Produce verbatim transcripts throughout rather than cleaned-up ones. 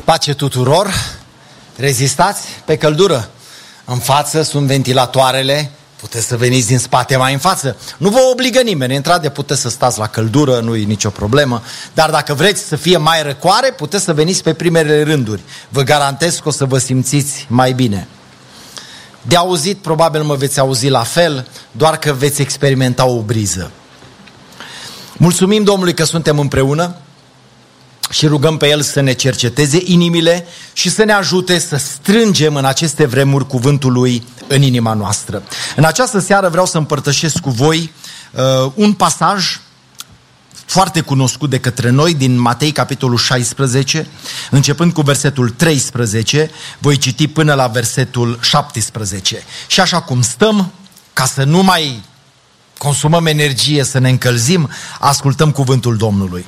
Pace tuturor, rezistați pe căldură. În față sunt ventilatoarele, puteți să veniți din spate mai în față. Nu vă obligă nimeni, într-adevăr puteți să stați la căldură, nu e nicio problemă. Dar dacă vreți să fie mai răcoare, puteți să veniți pe primele rânduri. Vă garantez că o să vă simțiți mai bine. De auzit, probabil mă veți auzi la fel, doar că veți experimenta o briză. Mulțumim Domnului că suntem împreună și rugăm pe El să ne cerceteze inimile și să ne ajute să strângem în aceste vremuri cuvântul Lui în inima noastră. În această seară vreau să împărtășesc cu voi uh, un pasaj foarte cunoscut de către noi din Matei, capitolul șaisprezece, începând cu versetul treisprezece, voi citi până la versetul șaptesprezece. Și așa cum stăm, ca să nu mai consumăm energie, să ne încălzim, ascultăm cuvântul Domnului.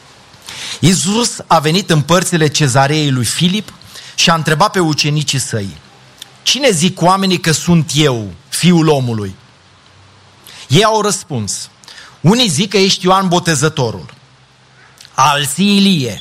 Iisus a venit în părțile Cezareei lui Filip și a întrebat pe ucenicii săi: cine zic oamenii că sunt eu, Fiul omului? Ei au răspuns: unii zic că ești Ioan Botezătorul, alții Ilie,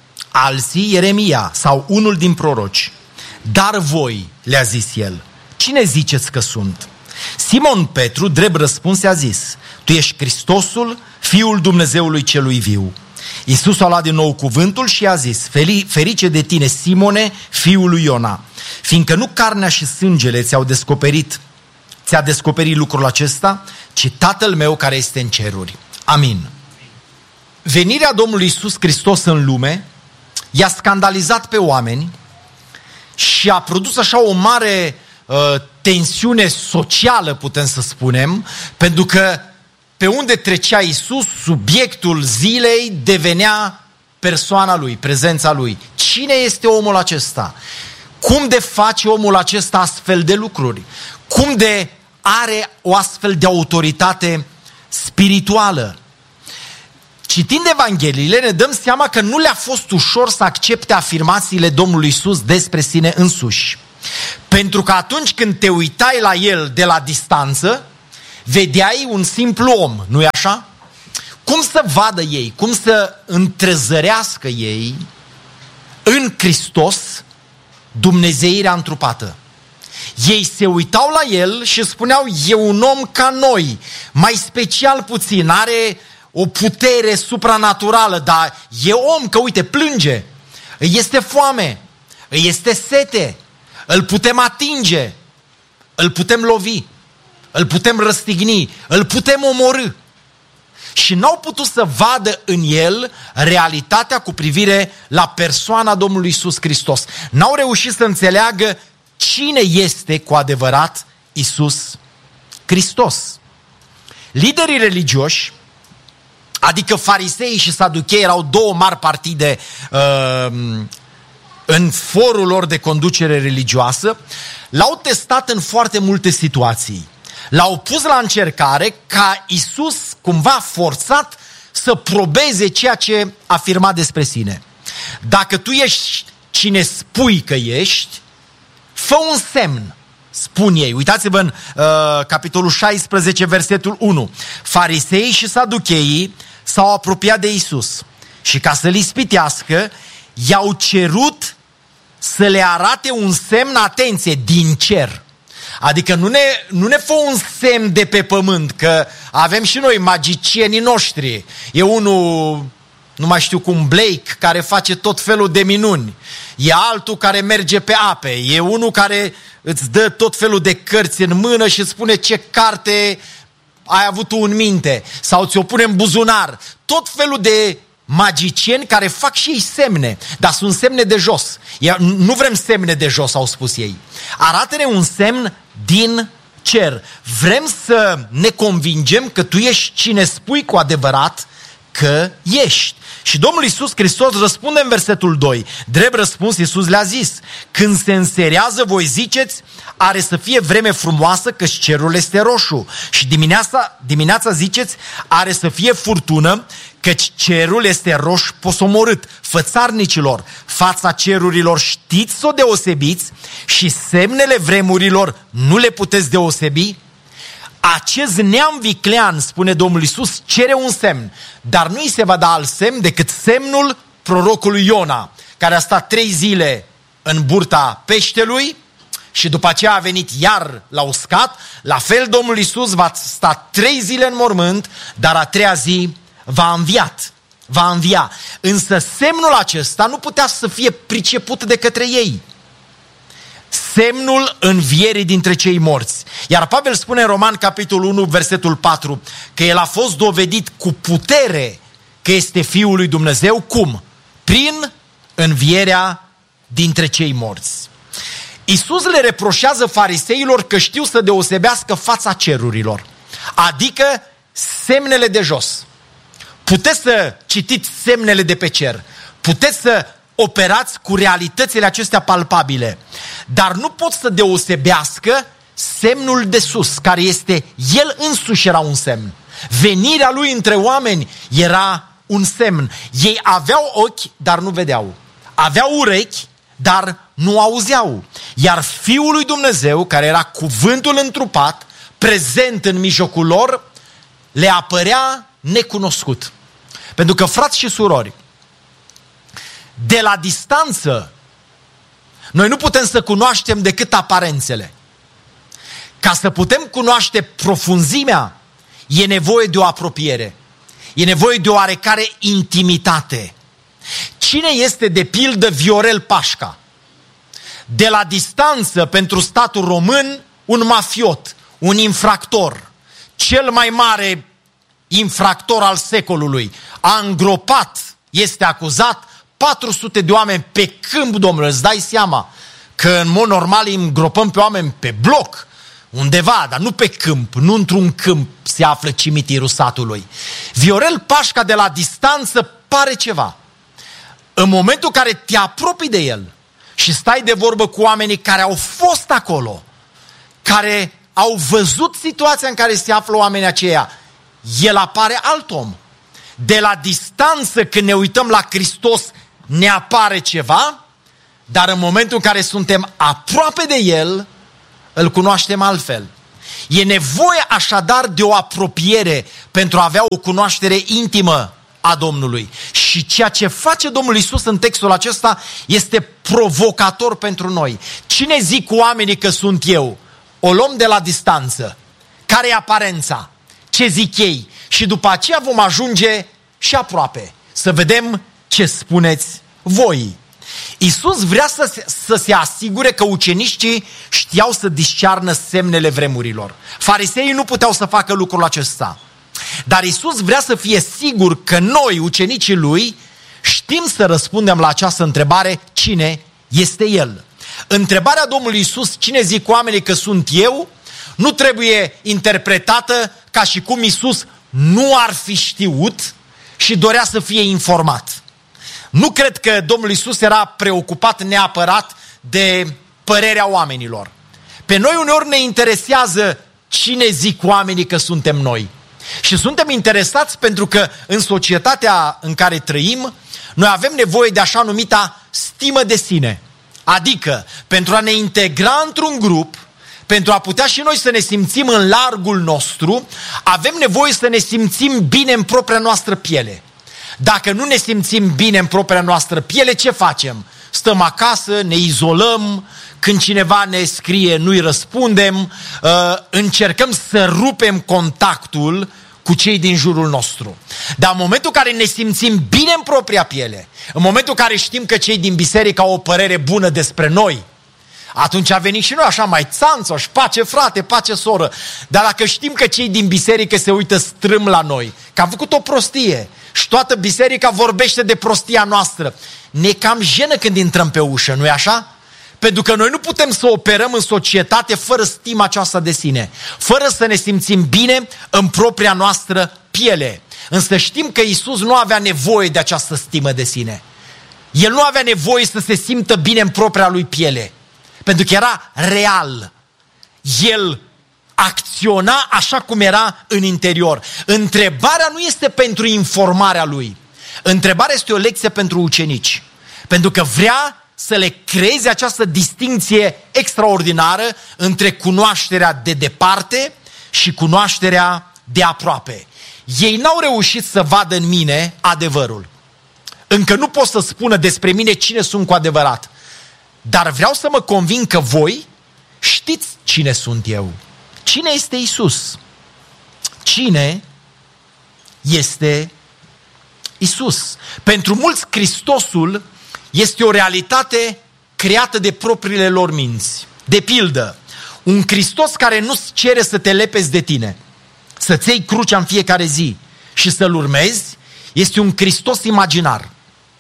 alții Ieremia sau unul din proroci. Dar voi, le-a zis el, cine ziceți că sunt? Simon Petru, drept răspuns, a zis: tu ești Hristosul, Fiul Dumnezeului celui viu. Iisus a luat din nou cuvântul și a zis: ferice de tine, Simone, fiul lui Iona, fiindcă nu carnea și sângele ți-au descoperit, ți-a descoperit lucrul acesta, ci Tatăl meu care este în ceruri. Amin. Venirea Domnului Iisus Hristos în lume i-a scandalizat pe oameni și a produs așa o mare uh, tensiune socială, putem să spunem, pentru că pe unde trecea Iisus, subiectul zilei devenea persoana Lui, prezența Lui. Cine este omul acesta? Cum de face omul acesta astfel de lucruri? Cum de are o astfel de autoritate spirituală? Citind Evangheliile, ne dăm seama că nu le-a fost ușor să accepte afirmațiile Domnului Iisus despre sine însuși. Pentru că atunci când te uitai la El de la distanță, vedeai un simplu om, nu-i așa? Cum să vadă ei, cum să întrezărească ei în Hristos dumnezeirea întrupată? Ei se uitau la El și spuneau: e un om ca noi, mai special puțin, are o putere supranaturală, dar e om, că uite, plânge, îi este foame, îi este sete, îl putem atinge, îl putem lovi, îl putem răstigni, îl putem omorî. Și n-au putut să vadă în El realitatea cu privire la persoana Domnului Iisus Hristos. N-au reușit să înțeleagă cine este cu adevărat Iisus Hristos. Liderii religioși, adică fariseii și saduchei, erau două mari partide uh, în forul lor de conducere religioasă, l-au testat în foarte multe situații. L-au pus la încercare ca Iisus, cumva forțat, să probeze ceea ce afirma despre sine. Dacă tu ești cine spui că ești, fă un semn, spun ei. Uitați-vă în uh, capitolul șaisprezece, versetul unu. Fariseii și saducheii s-au apropiat de Iisus și ca să-l ispitească, i-au cerut să le arate un semn, atenție, din cer. Adică nu ne, nu ne fă un semn de pe pământ, că avem și noi magicienii noștri. E unul, nu mai știu cum, Blake, care face tot felul de minuni. E altul care merge pe ape. E unul care îți dă tot felul de cărți în mână și îți spune ce carte ai avut tu în minte. Sau ți-o pune în buzunar. Tot felul de magicieni care fac și ei semne, dar sunt semne de jos. Nu vrem semne de jos, au spus ei. Arată-ne un semn din cer. Vrem să ne convingem că tu ești cine spui cu adevărat că ești. Și Domnul Iisus Hristos răspunde în versetul doi. Drept răspuns, Iisus le-a zis: când se înserează, voi ziceți, are să fie vreme frumoasă, căci cerul este roșu. Și dimineața, dimineața ziceți, are să fie furtună, căci cerul este roș posomorât. Fățarnicilor, fața cerurilor știți să o deosebiți și semnele vremurilor nu le puteți deosebi? Acest neam viclean, spune Domnul Iisus, cere un semn, dar nu îi se va da alt semn decât semnul prorocului Iona. care a stat trei zile în burta peștelui și după aceea a venit iar la uscat, la fel Domnul Iisus va sta trei zile în mormânt, dar a treia zi va înviat, va învia. Însă semnul acesta nu putea să fie priceput de către ei. Semnul învierii dintre cei morți. Iar Pavel spune în Roman, capitolul unu, versetul patru, că el a fost dovedit cu putere că este Fiul lui Dumnezeu. Cum? Prin învierea dintre cei morți. Iisus le reproșează fariseilor că știu să deosebească fața cerurilor, adică semnele de jos. Puteți să citiți semnele de pe cer, puteți să operați cu realitățile acestea palpabile, dar nu pot să deosebească semnul de sus, care este, el însuși era un semn. Venirea lui între oameni era un semn. Ei aveau ochi, dar nu vedeau. Aveau urechi, dar nu auzeau. Iar Fiul lui Dumnezeu, care era cuvântul întrupat, prezent în mijlocul lor, le apărea necunoscut. Pentru că, frați și surori, de la distanță, noi nu putem să cunoaștem decât aparențele. Ca să putem cunoaște profunzimea, e nevoie de o apropiere. E nevoie de o oarecare intimitate. Cine este de pildă Viorel Pașca? De la distanță, pentru statul român, un mafiot, un infractor, cel mai mare infractor al secolului. A îngropat, este acuzat, patru sute de oameni pe câmp, domnule, îți dai seama că în mod normal îi îngropăm pe oameni pe bloc, undeva, dar nu pe câmp, nu într-un câmp se află cimitirul satului. Viorel Pașca de la distanță pare ceva. În momentul în care te apropii de el și stai de vorbă cu oamenii care au fost acolo, care au văzut situația în care se află oamenii aceia, el apare alt om. De la distanță, când ne uităm la Hristos, ne apare ceva, dar în momentul în care suntem aproape de el, îl cunoaștem altfel. E nevoie așadar de o apropiere pentru a avea o cunoaștere intimă a Domnului. Și ceea ce face Domnul Iisus în textul acesta este provocator pentru noi. Cine zic oamenii că sunt eu? O luăm de la distanță. Care e aparența? Ce zic ei? Și după aceea vom ajunge și aproape. Să vedem ce spuneți voi. Iisus vrea să se, să se asigure că ucenicii știau să discearnă semnele vremurilor. Fariseii nu puteau să facă lucrul acesta. Dar Iisus vrea să fie sigur că noi, ucenicii lui, știm să răspundem la această întrebare: cine este El? Întrebarea Domnului Iisus, cine zic oamenii că sunt eu, nu trebuie interpretată ca și cum Iisus nu ar fi știut și dorea să fie informat. Nu cred că Domnul Iisus era preocupat neapărat de părerea oamenilor. Pe noi uneori ne interesează cine zic oamenii că suntem noi. Și suntem interesați pentru că în societatea în care trăim, noi avem nevoie de așa numita stimă de sine. Adică, pentru a ne integra într-un grup, pentru a putea și noi să ne simțim în largul nostru, avem nevoie să ne simțim bine în propria noastră piele. Dacă nu ne simțim bine în propria noastră piele, ce facem? Stăm acasă, ne izolăm, când cineva ne scrie, nu-i răspundem, încercăm să rupem contactul cu cei din jurul nostru. Dar în momentul în care ne simțim bine în propria piele, în momentul în care știm că cei din biserică au o părere bună despre noi, atunci a venit și noi așa mai țanțoși, pace frate, pace soră. Dar dacă știm că cei din biserică se uită strâm la noi, că am făcut o prostie și toată biserica vorbește de prostia noastră, ne cam jenă când intrăm pe ușă, nu-i așa? Pentru că noi nu putem să operăm în societate fără stima aceasta de sine, fără să ne simțim bine în propria noastră piele. Însă știm că Iisus nu avea nevoie de această stimă de sine. El nu avea nevoie să se simtă bine în propria lui piele, pentru că era real. El acționa așa cum era în interior. Întrebarea nu este pentru informarea lui. Întrebarea este o lecție pentru ucenici. Pentru că vrea să le creeze această distinție extraordinară între cunoașterea de departe și cunoașterea de aproape. Ei n-au reușit să vadă în mine adevărul. încă nu pot să spună despre mine cine sunt cu adevărat. Dar vreau să mă conving că voi știți cine sunt eu. Cine este Iisus? Cine este Iisus? Pentru mulți, Hristosul este o realitate creată de propriile lor minți. De pildă, un Hristos care nu-ți cere să te lepezi de tine, să-ți iei crucea în fiecare zi și să-L urmezi, este un Hristos imaginar.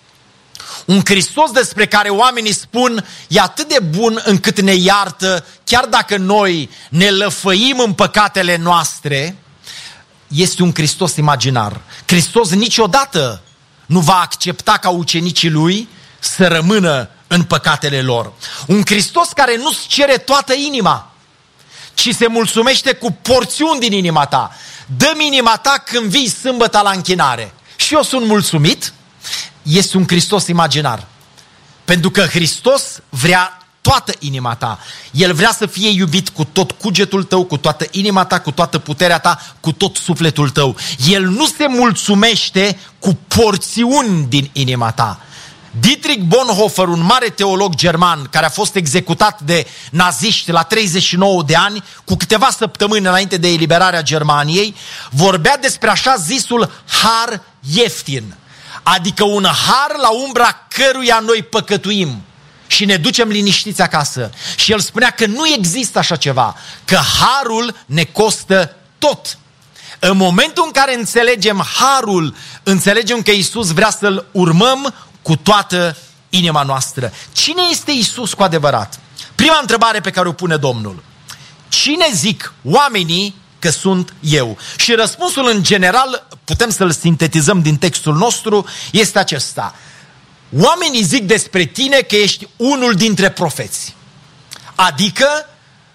Un Hristos despre care oamenii spun e atât de bun încât ne iartă, chiar dacă noi ne lăfăim în păcatele noastre, este un Hristos imaginar. Hristos niciodată nu va accepta ca ucenicii Lui să rămână în păcatele lor. Un Hristos care nu-ți cere toată inima, ci se mulțumește cu porțiuni din inima ta. Dă-mi inima ta când vii sâmbătă la închinare și eu sunt mulțumit. Este un Hristos imaginar. Pentru că Hristos vrea toată inima ta. El vrea să fie iubit cu tot cugetul tău, cu toată inima ta, cu toată puterea ta, cu tot sufletul tău. El nu se mulțumește cu porțiuni din inima ta. Dietrich Bonhoeffer, un mare teolog german care a fost executat de naziști la treizeci și nouă de ani, cu câteva săptămâni înainte de eliberarea Germaniei, vorbea despre așa zisul har ieftin. Adică un har la umbra căruia noi păcătuim și ne ducem liniștiți acasă. Și el spunea că nu există așa ceva, că harul ne costă tot. În momentul în care înțelegem harul, înțelegem că Iisus vrea să-L urmăm cu toată inima noastră. Cine este Iisus cu adevărat? Prima întrebare pe care o pune Domnul. Cine zic oamenii că sunt eu? Și răspunsul în general, putem să-l sintetizăm din textul nostru, este acesta. Oamenii zic despre tine că ești unul dintre profeți. Adică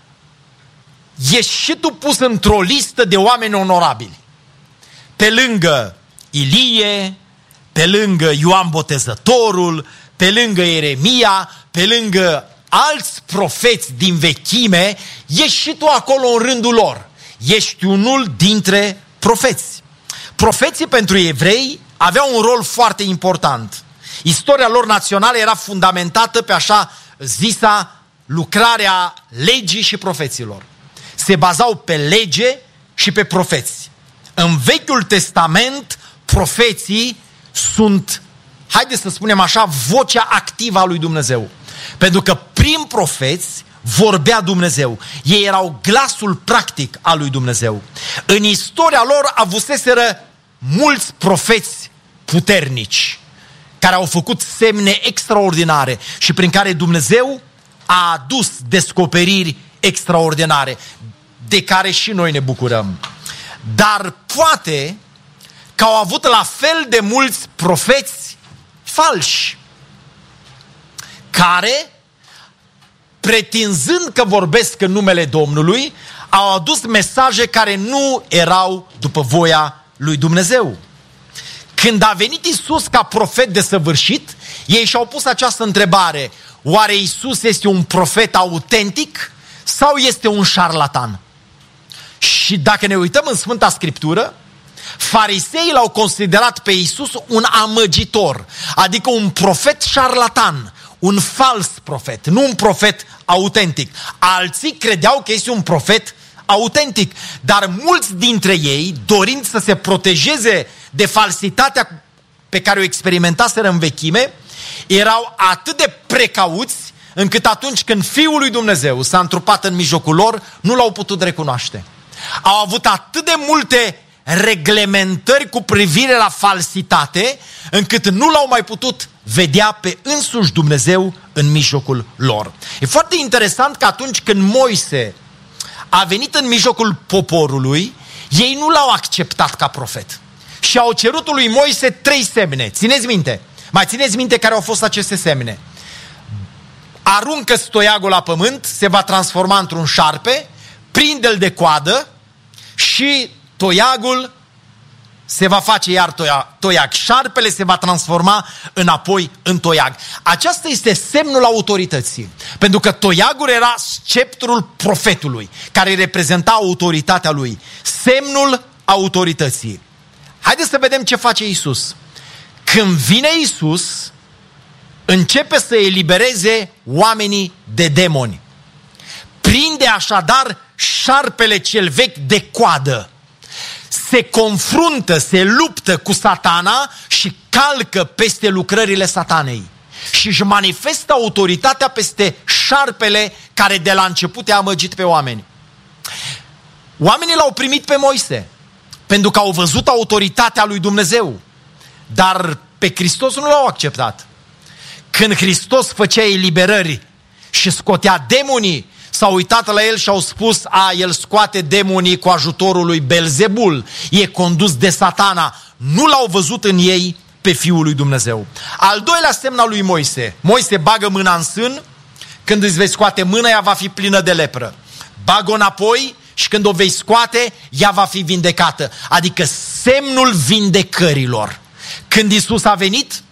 ești și tu pus într-o listă de oameni onorabili. Pe lângă Ilie, pe lângă Ioan Botezătorul, pe lângă Ieremia, pe lângă alți profeți din vechime, ești și tu acolo în rândul lor. Ești unul dintre profeți. Profeții pentru evrei aveau un rol foarte important. Istoria lor națională era fundamentată pe așa zisa lucrarea legii și profeților. Se bazau pe lege și pe profeți. În Vechiul Testament, profeții sunt, haideți să spunem așa, vocea activă a lui Dumnezeu. Pentru că prin profeți vorbea Dumnezeu. Ei erau glasul practic al lui Dumnezeu. În istoria lor avuseseră mulți profeți puternici care au făcut semne extraordinare și prin care Dumnezeu a adus descoperiri extraordinare de care și noi ne bucurăm. Dar poate că au avut la fel de mulți profeți falși care, pretinzând că vorbesc în numele Domnului, au adus mesaje care nu erau după voia lui Dumnezeu. Când a venit Iisus ca profet desăvârșit, ei și-au pus această întrebare: oare Iisus este un profet autentic sau este un șarlatan? Și dacă ne uităm în Sfânta Scriptură, fariseii l-au considerat pe Iisus un amăgitor, adică un profet șarlatan, un fals profet, nu un profet autentic. Alții credeau că este un profet autentic, dar mulți dintre ei, dorind să se protejeze de falsitatea pe care o experimentaseră în vechime, erau atât de precauți încât atunci când Fiul lui Dumnezeu s-a întrupat în mijlocul lor, nu l-au putut recunoaște. Au avut atât de multe reglementări cu privire la falsitate, încât nu l-au mai putut vedea pe însuși Dumnezeu în mijlocul lor. E foarte interesant că atunci când Moise a venit în mijlocul poporului, ei nu l-au acceptat ca profet. Și au cerut lui Moise trei semne. Țineți minte? Mai țineți minte care au fost aceste semne? Aruncă stoiagul la pământ, se va transforma într-un șarpe, prinde-l de coadă și toiagul se va face iar toiag. Șarpele se va transforma înapoi în toiag. Aceasta este semnul autorității. Pentru că toiagul era sceptrul profetului, care reprezenta autoritatea lui. Semnul autorității. Haideți să vedem ce face Iisus. Când vine Iisus, începe să elibereze oamenii de demoni. Prinde așadar șarpele cel vechi de coadă. Se confruntă, se luptă cu Satana și calcă peste lucrările Satanei. Și își manifestă autoritatea peste șarpele care de la început i-a amăgit pe oameni. Oamenii l-au primit pe Moise pentru că au văzut autoritatea lui Dumnezeu. Dar pe Hristos nu l-au acceptat. Când Hristos făcea eliberări și scotea demonii, s-au uitat la el și au spus: a, el scoate demonii cu ajutorul lui Belzebul, e condus de Satana. Nu l-au văzut în ei pe Fiul lui Dumnezeu. Al doilea semn al lui Moise: Moise bagă mâna în sân, când îți vei scoate mâna, ea va fi plină de lepră. Bagă-o înapoi și când o vei scoate, ea va fi vindecată. Adică semnul vindecărilor. Când Iisus a venit,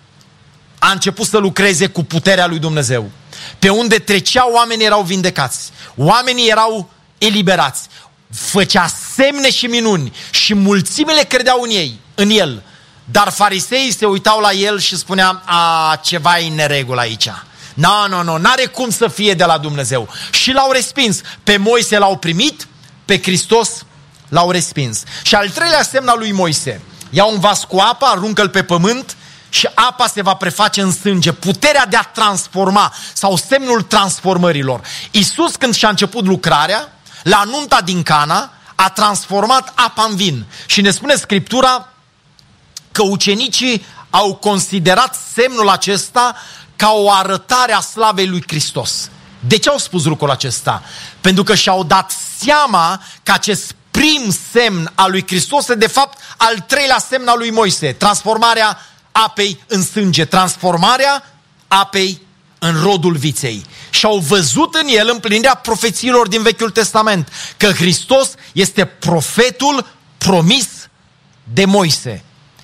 a început să lucreze cu puterea lui Dumnezeu. Pe unde trecea, oamenii erau vindecați. Oamenii erau eliberați. Făcea semne și minuni și mulțimile credeau în ei, în el. Dar fariseii se uitau la el și spuneau: a, ceva e în neregulă aici. Nu, nu, nu, n-are cum să fie de la Dumnezeu. Și l-au respins. Pe Moise l-au primit, pe Hristos l-au respins. Și al treilea semn al lui Moise: ia un vas cu apă, aruncă-l pe pământ și apa se va preface în sânge. Puterea de a transforma, sau semnul transformărilor. Iisus, când și-a început lucrarea, la nunta din Cana, a transformat apa în vin. Și ne spune Scriptura că ucenicii au considerat semnul acesta ca o arătare a slavei lui Hristos. De ce au spus lucrul acesta? Pentru că și-au dat seama că acest prim semn al lui Hristos e de fapt al treilea semn al lui Moise: transformarea apei în sânge, transformarea apei în rodul viței. Și au văzut în el împlinirea profețiilor din Vechiul Testament, că Hristos este profetul promis de Moise.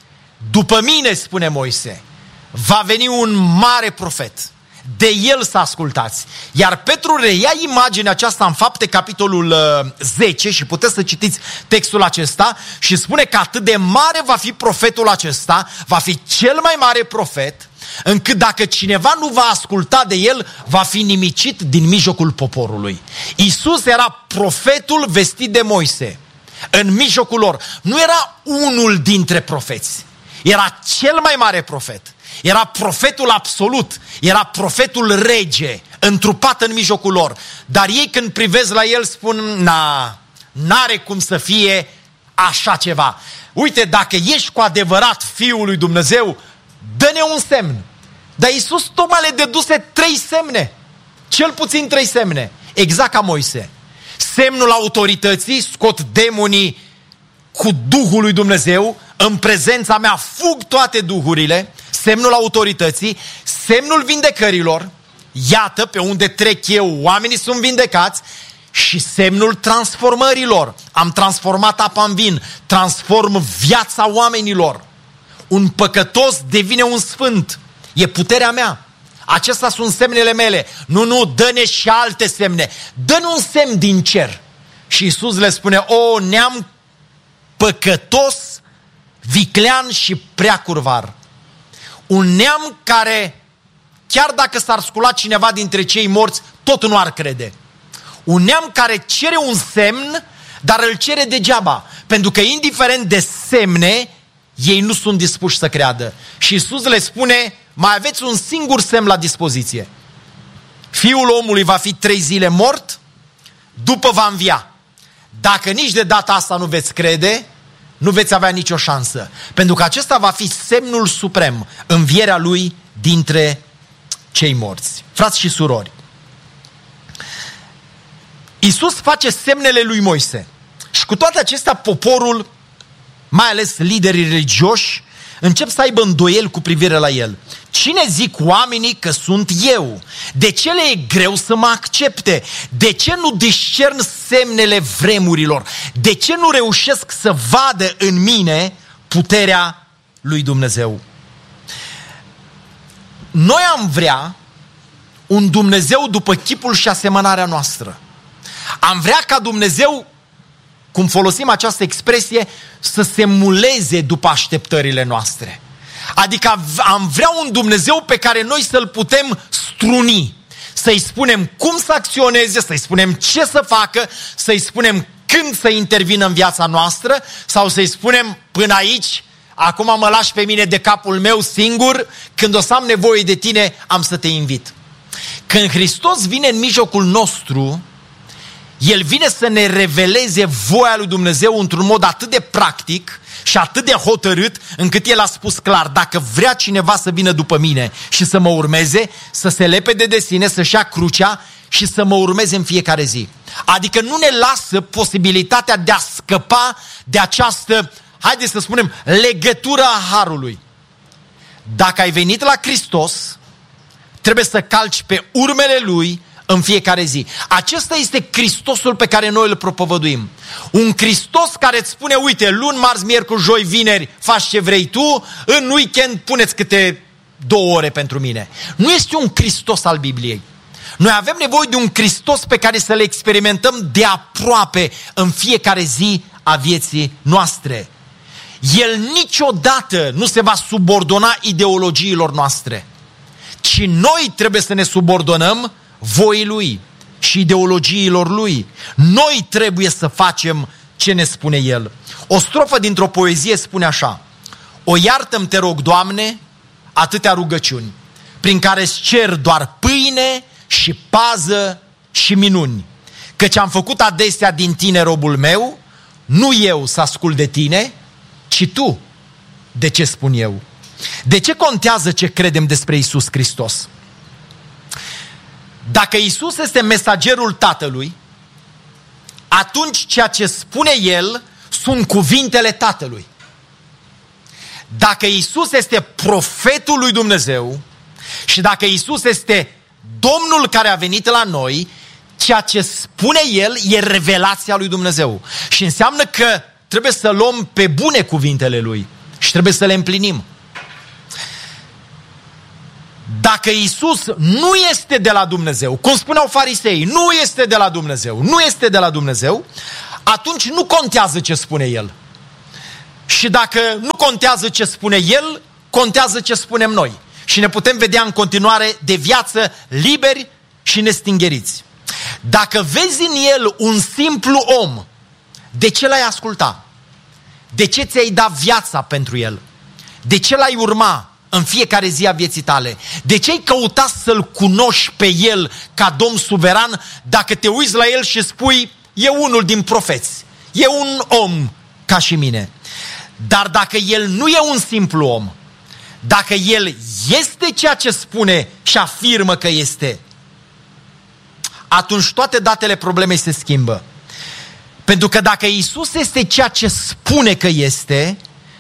După mine, spune Moise, va veni un mare profet. De el să ascultați. Iar Petru reia imaginea aceasta în Fapte, capitolul zece, și puteți să citiți textul acesta, și spune că atât de mare va fi profetul acesta, va fi cel mai mare profet, încât dacă cineva nu va asculta de el, va fi nimicit din mijlocul poporului. Iisus era profetul vestit de Moise în mijlocul lor. Nu era unul dintre profeți, era cel mai mare profet. Era profetul absolut, era profetul rege, întrupat în mijlocul lor. Dar ei, când privesc la el, spun: na, n-are cum să fie așa ceva. Uite, dacă ești cu adevărat Fiul lui Dumnezeu, dă-ne un semn. Dar Iisus tocmai le deduse trei semne, cel puțin trei semne, exact ca Moise. Semnul autorității: scot demonii cu Duhul lui Dumnezeu, în prezența mea fug toate duhurile. Semnul autorității, semnul vindecărilor, iată, pe unde trec eu, oamenii sunt vindecați, și semnul transformărilor. Am transformat apa în vin, transform viața oamenilor. Un păcătos devine un sfânt. E puterea mea. Acestea sunt semnele mele. Nu, nu, dă-ne și alte semne. Dă-ne un semn din cer. Și Iisus le spune: o, neam păcătos, viclean și prea curvar. Un neam care, chiar dacă s-ar scula cineva dintre cei morți, tot nu ar crede. Un neam care cere un semn, dar îl cere degeaba. Pentru că, indiferent de semne, ei nu sunt dispuși să creadă. Și Iisus le spune: mai aveți un singur semn la dispoziție. Fiul omului va fi trei zile mort, după va învia. Dacă nici de data asta nu veți crede, nu veți avea nicio șansă. Pentru că acesta va fi semnul suprem, învierea lui dintre cei morți. Frați și surori, Iisus face semnele lui Moise. Și cu toate acestea, poporul, mai ales liderii religioși, încep să aibă îndoieli cu privire la el. Cine zic oamenii că sunt eu? De ce le e greu să mă accepte? De ce nu discern semnele vremurilor? De ce nu reușesc să vadă în mine puterea lui Dumnezeu? Noi am vrea un Dumnezeu după chipul și asemănarea noastră. Am vrea ca Dumnezeu, cum folosim această expresie, să se muleze după așteptările noastre. Adică am vrea un Dumnezeu pe care noi să-L putem struni. Să-i spunem cum să acționeze, să-i spunem ce să facă, să-i spunem când să intervină în viața noastră sau să-i spunem până aici, acum mă lași pe mine de capul meu singur, când o să am nevoie de tine, am să te invit. Când Hristos vine în mijlocul nostru, El vine să ne reveleze voia lui Dumnezeu într-un mod atât de practic și atât de hotărât, încât El a spus clar, dacă vrea cineva să vină după mine și să mă urmeze, să se lepede de sine, să-și ia crucea și să mă urmeze în fiecare zi. Adică nu ne lasă posibilitatea de a scăpa de această, haideți să spunem, legătură a harului. Dacă ai venit la Hristos, trebuie să calci pe urmele Lui în fiecare zi. Acesta este Hristosul pe care noi îl propovăduim. Un Hristos care îți spune, uite, luni, marți, miercuri, joi, vineri, faci ce vrei tu, în weekend puneți câte două ore pentru mine. Nu este un Hristos al Bibliei. Noi avem nevoie de un Hristos pe care să-L experimentăm de aproape în fiecare zi a vieții noastre. El niciodată nu se va subordona ideologiilor noastre, ci noi trebuie să ne subordonăm voii Lui și ideologiilor Lui. Noi trebuie să facem ce ne spune El. O strofă dintr-o poezie spune așa: o iartă-mi, te rog, Doamne, atâtea rugăciuni, prin care-ți cer doar pâine și pază și minuni, căci am făcut adesea din tine robul meu, nu eu să ascult de tine, ci tu de ce spun eu. De ce contează ce credem despre Iisus Hristos? Dacă Iisus este mesagerul Tatălui, atunci ceea ce spune El sunt cuvintele Tatălui. Dacă Iisus este profetul lui Dumnezeu și dacă Iisus este Domnul care a venit la noi, ceea ce spune El e revelația lui Dumnezeu. Și înseamnă că trebuie să luăm pe bune cuvintele Lui și trebuie să le împlinim. Dacă Iisus nu este de la Dumnezeu, cum spuneau fariseii, nu este de la Dumnezeu, nu este de la Dumnezeu, atunci nu contează ce spune El. Și dacă nu contează ce spune El, contează ce spunem noi. Și ne putem vedea în continuare de viață liberi și nestingheriți. Dacă vezi în El un simplu om, de ce l-ai asculta? De ce ți-ai dat viața pentru El? De ce l-ai urma în fiecare zi a vieții tale? De ce ai căutat să-L cunoști pe El ca Domn suveran dacă te uiți la El și spui, e unul din profeți, e un om ca și mine? Dar dacă El nu e un simplu om, dacă El este ceea ce spune și afirmă că este, atunci toate datele problemei se schimbă. Pentru că dacă Iisus este ceea ce spune că este,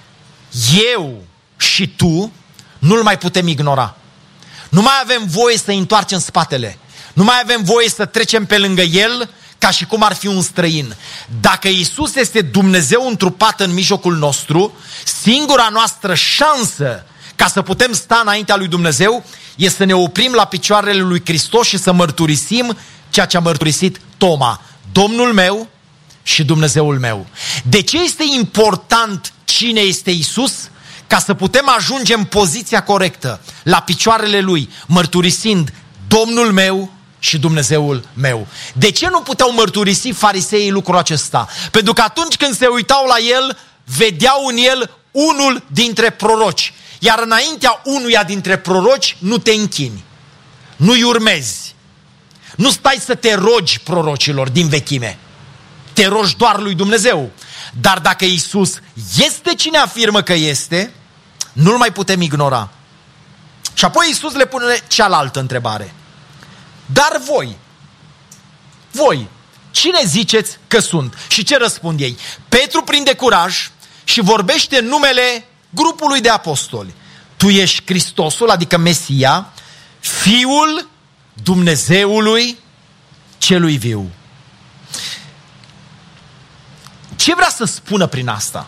eu și tu nu-L mai putem ignora. Nu mai avem voie să întoarcem spatele. Nu mai avem voie să trecem pe lângă El ca și cum ar fi un străin. Dacă Iisus este Dumnezeu întrupat în mijlocul nostru, singura noastră șansă ca să putem sta înaintea lui Dumnezeu este să ne oprim la picioarele lui Hristos și să mărturisim ceea ce a mărturisit Toma: Domnul meu și Dumnezeul meu. De ce este important cine este Iisus? Ca să putem ajunge în poziția corectă, la picioarele Lui, mărturisind Domnul meu și Dumnezeul meu. De ce nu puteau mărturisi fariseii lucrul acesta? Pentru că atunci când se uitau la El, vedeau în El unul dintre proroci. Iar înaintea unuia dintre proroci nu te închini, nu-i urmezi, nu stai să te rogi prorocilor din vechime, te rogi doar lui Dumnezeu. Dar dacă Iisus este cine afirmă că este, nu-L mai putem ignora. Și apoi Iisus le pune cealaltă întrebare: dar voi, voi, cine ziceți că sunt? Și ce răspund ei? Petru prinde curaj și vorbește în numele grupului de apostoli: tu ești Hristosul, adică Mesia, Fiul Dumnezeului celui viu. Ce vrea să spună prin asta?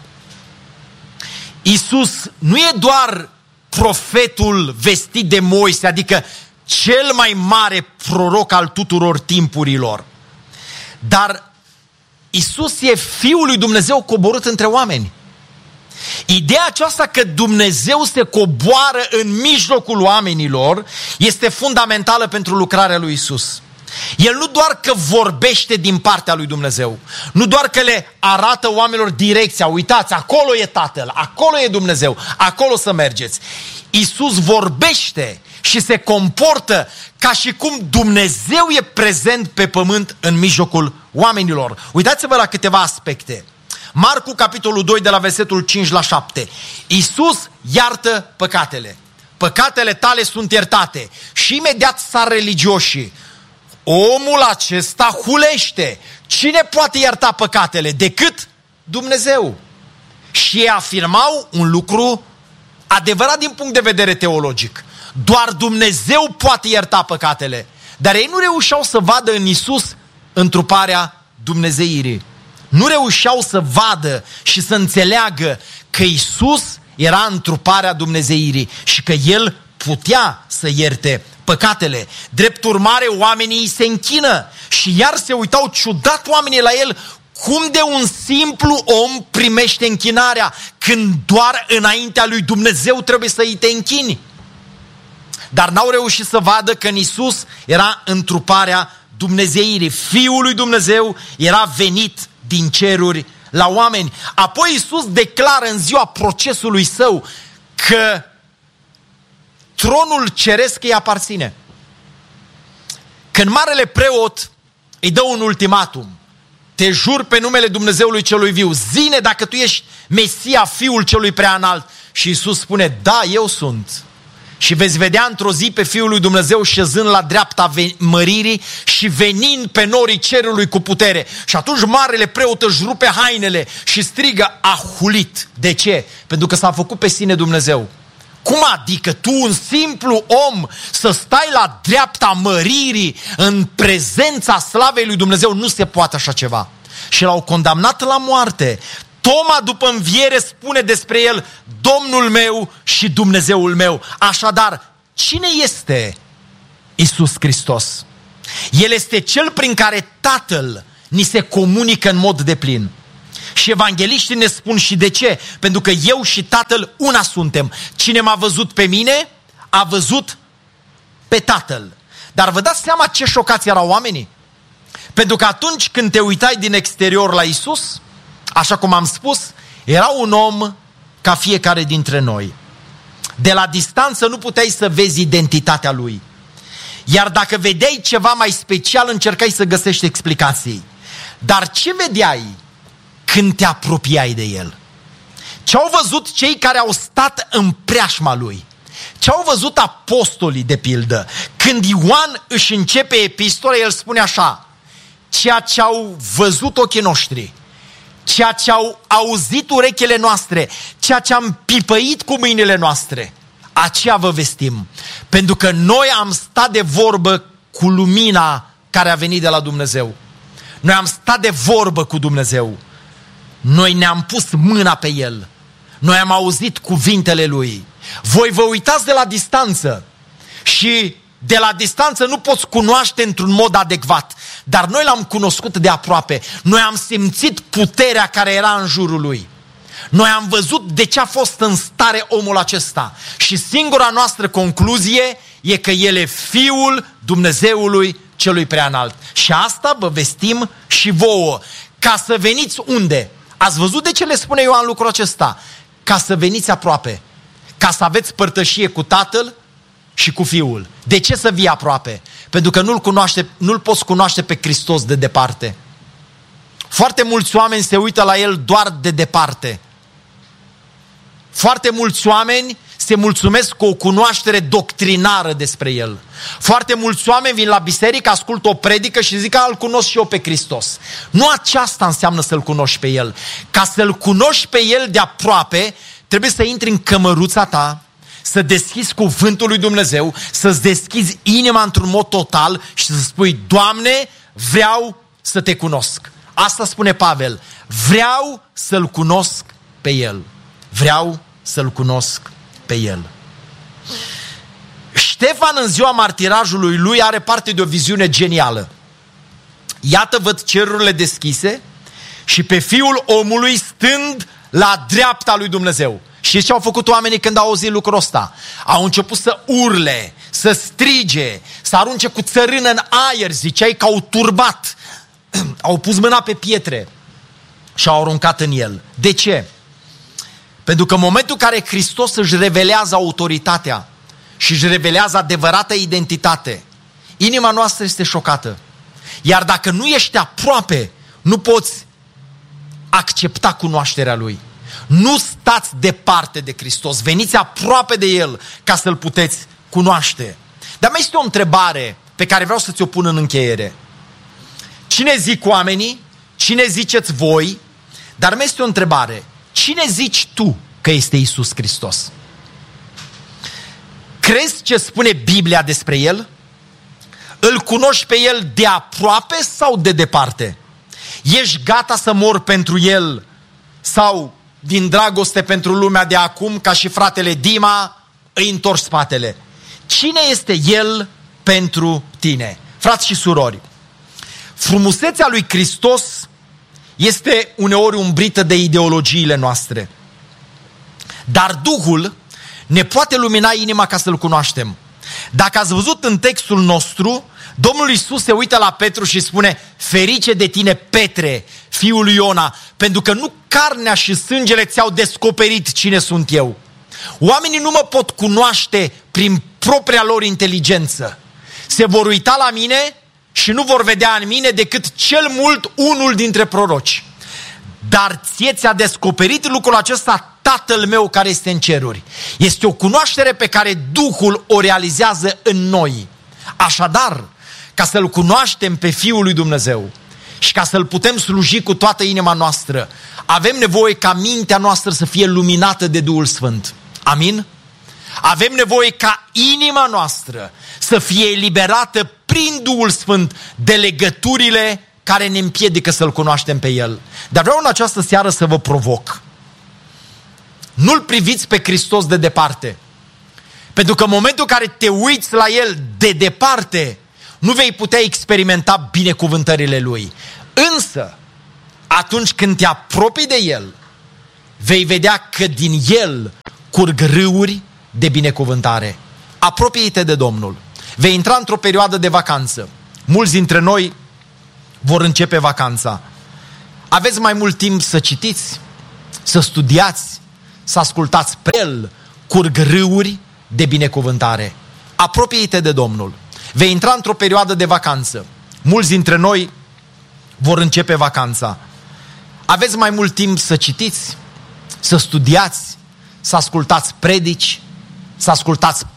Iisus nu e doar profetul vestit de Moise, adică cel mai mare proroc al tuturor timpurilor, dar Iisus e Fiul lui Dumnezeu coborât între oameni. Ideea aceasta că Dumnezeu se coboară în mijlocul oamenilor este fundamentală pentru lucrarea lui Iisus. El nu doar că vorbește din partea lui Dumnezeu, nu doar că le arată oamenilor direcția, uitați, acolo e Tatăl, acolo e Dumnezeu, acolo să mergeți. Iisus vorbește și se comportă ca și cum Dumnezeu e prezent pe pământ în mijlocul oamenilor. Uitați-vă la câteva aspecte. Marcu, capitolul doi, de la versetul cinci la șapte. Iisus iartă păcatele. Păcatele tale sunt iertate. Și imediat sar religioșii. Omul acesta hulește. Cine poate ierta păcatele decât Dumnezeu? Și ei afirmau un lucru adevărat din punct de vedere teologic. Doar Dumnezeu poate ierta păcatele. Dar ei nu reușeau să vadă în Iisus întruparea dumnezeirii. Nu reușeau să vadă și să înțeleagă că Iisus era întruparea dumnezeirii și că El putea să ierte păcatele. Drept urmare, oamenii îi se închină și iar se uitau ciudat oamenii la El. Cum de un simplu om primește închinarea când doar înaintea lui Dumnezeu trebuie să îi te închini? Dar n-au reușit să vadă că în Iisus era întruparea dumnezeirii. Fiul lui Dumnezeu era venit din ceruri la oameni. Apoi Iisus declară în ziua procesului său că tronul ceresc îi aparține. Când marele preot îi dă un ultimatum, te jur pe numele Dumnezeului celui viu, zi-ne dacă tu ești Mesia, Fiul celui preanalt. Și Iisus spune, da, eu sunt. Și veți vedea într-o zi pe Fiul lui Dumnezeu șezând la dreapta măririi și venind pe norii cerului cu putere. Și atunci marele preot își rupe hainele și strigă, a hulit. De ce? Pentru că s-a făcut pe sine Dumnezeu. Cum adică tu, un simplu om, să stai la dreapta măririi în prezența slavei lui Dumnezeu? Nu se poate așa ceva. Și l-au condamnat la moarte. Toma, după înviere, spune despre el, Domnul meu și Dumnezeul meu. Așadar, cine este Iisus Hristos? El este cel prin care Tatăl ni se comunică în mod deplin. Și evangeliștii ne spun și de ce. Pentru că eu și Tatăl una suntem. Cine m-a văzut pe mine, a văzut pe Tatăl. Dar vă dați seama ce șocați erau oamenii? Pentru că atunci când te uitai din exterior la Iisus, așa cum am spus, era un om ca fiecare dintre noi. De la distanță nu puteai să vezi identitatea lui. Iar dacă vedeai ceva mai special, încercai să găsești explicații. Dar ce vedeai când te apropiai de el? Ce au văzut cei care au stat în preajma lui? Ce au văzut apostolii, de pildă? Când Ioan își începe epistola, el spune așa, ceea ce au văzut ochii noștri, ceea ce au auzit urechile noastre, ceea ce am pipăit cu mâinile noastre, aceea vă vestim. Pentru că noi am stat de vorbă cu lumina care a venit de la Dumnezeu. Noi am stat de vorbă cu Dumnezeu. Noi ne-am pus mâna pe El. Noi am auzit cuvintele Lui. Voi vă uitați de la distanță și de la distanță nu poți cunoaște într-un mod adecvat. Dar noi l-am cunoscut de aproape. Noi am simțit puterea care era în jurul Lui. Noi am văzut de ce a fost în stare omul acesta. Și singura noastră concluzie e că El e Fiul Dumnezeului celui preanalt. Și asta vă vestim și vouă. Ca să veniți unde? Ați văzut de ce le spune Ioan lucrul acesta? Ca să veniți aproape. Ca să aveți părtășie cu Tatăl și cu Fiul. De ce să vii aproape? Pentru că nu-L cunoaște, nu-L poți cunoaște pe Hristos de departe. Foarte mulți oameni se uită la El doar de departe. Foarte mulți oameni se mulțumesc cu o cunoaștere doctrinară despre El. Foarte mulți oameni vin la biserică, ascultă o predică și zic că îl cunosc și eu pe Hristos. Nu aceasta înseamnă să-L cunoști pe El. Ca să-L cunoști pe El de aproape, trebuie să intri în cămăruța ta, să deschizi cuvântul lui Dumnezeu, să-ți deschizi inima într-un mod total și să spui, Doamne, vreau să te cunosc. Asta spune Pavel. Vreau să-L cunosc pe El. Vreau să-L cunosc pe El. Ștefan, în ziua martirajului lui, are parte de o viziune genială. Iată, văd cerurile deschise și pe Fiul omului stând la dreapta lui Dumnezeu. Și ce au făcut oamenii când au auzit lucrul ăsta? Au început să urle, să strige, să arunce cu țărână în aer, ziceai că au turbat. Au pus mâna pe pietre și au aruncat în el. De ce? Pentru că în momentul în care Hristos își revelează autoritatea și își revelează adevărata identitate, inima noastră este șocată. Iar dacă nu ești aproape, nu poți accepta cunoașterea Lui. Nu stați departe de Hristos, veniți aproape de El ca să-L puteți cunoaște. Dar mai este o întrebare pe care vreau să ți-o pun în încheiere. Cine zic oamenii? Cine ziceți voi? Dar mai este o întrebare. Cine zici tu că este Iisus Hristos? Crezi ce spune Biblia despre El? Îl cunoști pe El de aproape sau de departe? Ești gata să mori pentru El sau din dragoste pentru lumea de acum, ca și fratele Dima, îi întorci spatele? Cine este El pentru tine? Frați și surori, frumusețea lui Hristos este uneori umbrită de ideologiile noastre. Dar Duhul ne poate lumina inima ca să-L cunoaștem. Dacă ați văzut în textul nostru, Domnul Iisus se uită la Petru și spune: ferice de tine, Petre, fiul lui Iona, pentru că nu carnea și sângele ți-au descoperit cine sunt eu. Oamenii nu mă pot cunoaște prin propria lor inteligență. Se vor uita la mine și nu vor vedea în mine decât cel mult unul dintre proroci. Dar ție ți-a descoperit lucrul acesta Tatăl meu care este în ceruri. Este o cunoaștere pe care Duhul o realizează în noi. Așadar, ca să-L cunoaștem pe Fiul lui Dumnezeu și ca să-L putem sluji cu toată inima noastră, avem nevoie ca mintea noastră să fie luminată de Duhul Sfânt. Amin? Avem nevoie ca inima noastră să fie eliberată prin Duhul Sfânt de legăturile care ne împiedică să-L cunoaștem pe El. Dar vreau în această seară să vă provoc. Nu-L priviți pe Hristos de departe. Pentru că în momentul în care te uiți la El de departe, nu vei putea experimenta binecuvântările Lui. Însă, atunci când te apropii de El, vei vedea că din El curg râuri de binecuvântare. Apropie-te de Domnul. Vei intra într-o perioadă de vacanță. Mulți dintre noi vor începe vacanța. Aveți mai mult timp să citiți, să studiați, să ascultați pe El, curg râuri de binecuvântare. Apropie-te de Domnul. Vei intra într-o perioadă de vacanță. Mulți dintre noi vor începe vacanța. Aveți mai mult timp să citiți, să studiați, să ascultați predici, să ascultați